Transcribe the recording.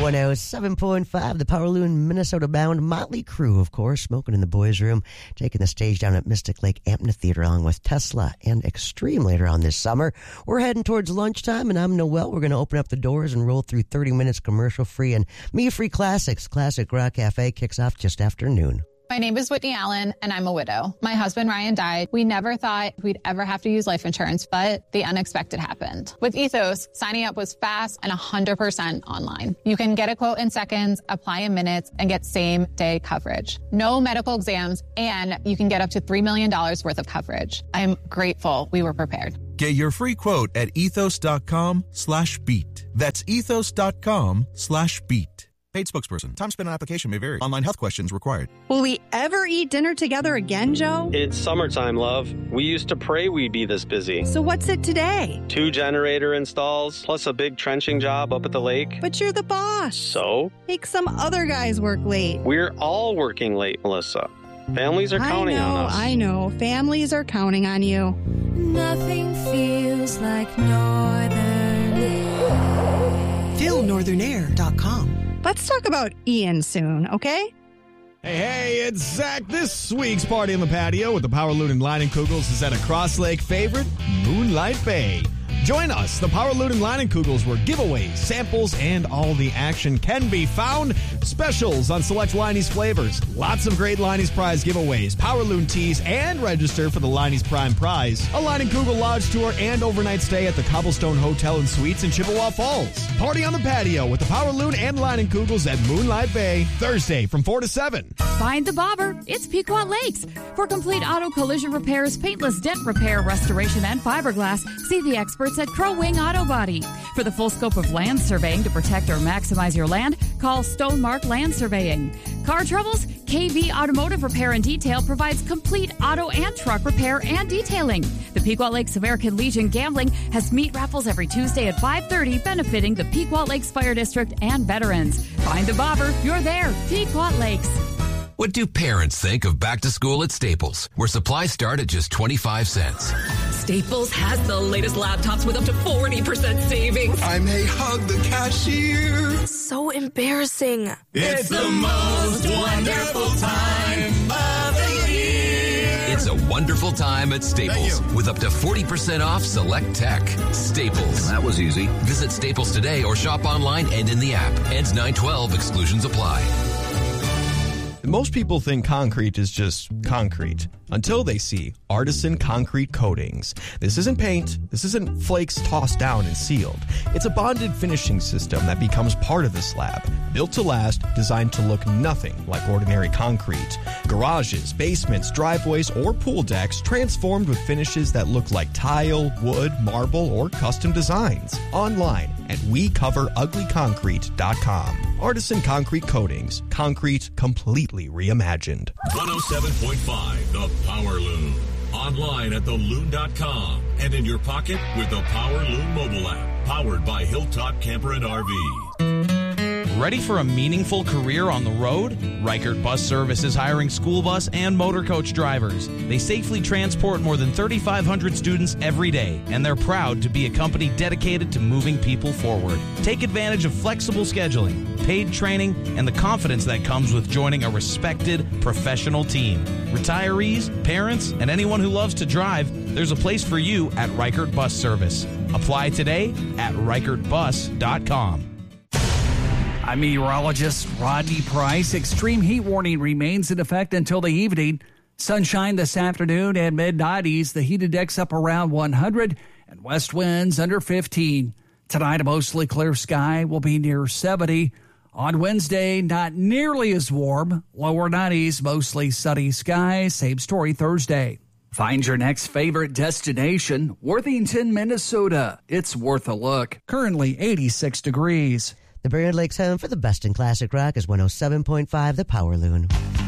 107.5, the Power Loon, Minnesota-bound Motley Crue, of course, smoking in the boys' room, taking the stage down at Mystic Lake Amphitheater along with Tesla and Extreme later on this summer. We're heading towards lunchtime, and I'm Noel. We're going to open up the doors and roll through 30 minutes commercial-free and me-free classics. Classic Rock Cafe kicks off just after noon. My name is Whitney Allen, and I'm a widow. My husband, Ryan, died. We never thought we'd ever have to use life insurance, but the unexpected happened. With Ethos, signing up was fast and 100% online. You can get a quote in seconds, apply in minutes, and get same-day coverage. No medical exams, and you can get up to $3 million worth of coverage. I'm grateful we were prepared. Get your free quote at ethos.com/beat. That's ethos.com/beat. Paid spokesperson. Time spent on application may vary. Online health questions required. Will we ever eat dinner together again, Joe? It's summertime, love. We used to pray we'd be this busy. So what's it today? 2 generator installs, plus a big trenching job up at the lake. But you're the boss. So? Make some other guys work late. We're all working late, Melissa. Families are counting on us. I know. Families are counting on you. Nothing feels like Northern Air. Feel northernair.com. Let's talk about Ian soon, okay? Hey, it's Zach. This week's Party on the Patio with the Power Loon and Leinenkugels is at a Cross Lake favorite, Moonlight Bay. Join us, the Power Loon and Leinenkugels, where giveaways, samples, and all the action can be found. Specials on select Leinie's flavors. Lots of great Leinie's Prize giveaways, Power Loon tees, and register for the Leinie's Prime Prize. A Leinenkugel Lodge tour and overnight stay at the Cobblestone Hotel and Suites in Chippewa Falls. Party on the Patio with the Power Loon and Leinenkugels at Moonlight Bay, Thursday from 4 to 7. Find the bobber. It's Pequot Lakes. For complete auto collision repairs, paintless dent repair, restoration, and fiberglass, see the experts at Crow Wing Auto Body. For the full scope of land surveying to protect or maximize your land, call Stonemark Land Surveying. Car troubles? KV Automotive Repair and Detail provides complete auto and truck repair and detailing. The Pequot Lakes American Legion Gambling has meat raffles every Tuesday at 5:30, benefiting the Pequot Lakes Fire District and veterans. Find the bobber. You're there. Pequot Lakes. What do parents think of back to school at Staples, where supplies start at just 25 cents? Staples has the latest laptops with up to 40% savings. I may hug the cashier. So embarrassing. It's the most wonderful time of the year. It's a wonderful time at Staples with up to 40% off select tech. Staples. That was easy. Visit Staples today or shop online and in the app. Ends 9/12. Exclusions apply. Most people think concrete is just concrete until they see Artisan Concrete Coatings. This isn't paint. This isn't flakes tossed down and sealed. It's a bonded finishing system that becomes part of the slab. Built to last, designed to look nothing like ordinary concrete. Garages, basements, driveways, or pool decks transformed with finishes that look like tile, wood, marble, or custom designs. Online at WeCoverUglyConcrete.com. Artisan Concrete Coatings. Concrete completely reimagined. 107.5 The Power Loon. Online at theloon.com and in your pocket with the Power Loon mobile app. Powered by Hilltop Camper and RV. Ready for a meaningful career on the road? Reichert Bus Service is hiring school bus and motor coach drivers. They safely transport more than 3,500 students every day, and they're proud to be a company dedicated to moving people forward. Take advantage of flexible scheduling, paid training, and the confidence that comes with joining a respected professional team. Retirees, parents, and anyone who loves to drive, there's a place for you at Reichert Bus Service. Apply today at reichertbus.com. I'm meteorologist Rodney Price. Extreme heat warning remains in effect until the evening. Sunshine this afternoon and mid-90s. The heat index up around 100 and west winds under 15. Tonight, a mostly clear sky will be near 70. On Wednesday, not nearly as warm. Lower 90s, mostly sunny skies. Same story Thursday. Find your next favorite destination, Worthington, Minnesota. It's worth a look. Currently 86 degrees. The Brainerd Lakes home for the best in classic rock is 107.5 The Power Loon.